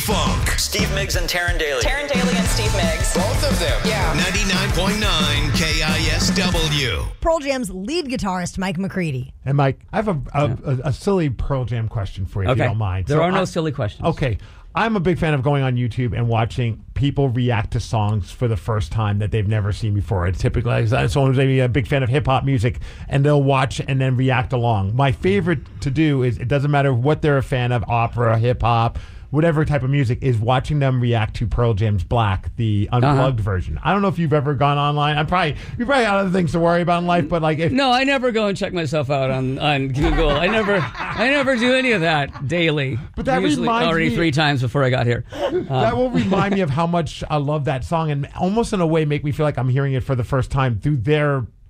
Funk. Steve Miggs and Taryn Daly. Taryn Daly and Steve Miggs. Both of them. Yeah. 99.9 KISW. Pearl Jam's lead guitarist, Mike McCready. And Mike, I have a silly Pearl Jam question for you, if you don't mind. There are no silly questions. Okay. I'm a big fan of going on YouTube and watching people react to songs for the first time that they've never seen before. It's typically someone who's maybe a big fan of hip-hop music, and they'll watch and then react along. My favorite to do is, it doesn't matter what they're a fan of, opera, hip-hop, whatever type of music, is watching them react to Pearl Jam's Black, the unplugged version. I don't know if you've ever gone online. You're probably got other things to worry about in life, but like if No, I never go and check myself out on Google. I never do any of that daily. But that usually reminds already me, 3 times before I got here. That will remind me of how much I love that song, and almost in a way make me feel like I'm hearing it for the first time through their